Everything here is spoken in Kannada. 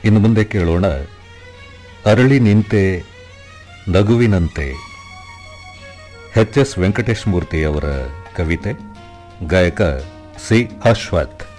ಇನ್ನು ಮುಂದೆ ಕೇಳೋಣ ಅರಳಿ ನಿಂತೆ ನಗುವಿನಂತೆ. ಎಚ್ ಎಸ್ ವೆಂಕಟೇಶ್ ಮೂರ್ತಿ ಅವರ ಕವಿತೆ. ಗಾಯಕ ಸಿ ಅಶ್ವಥ್.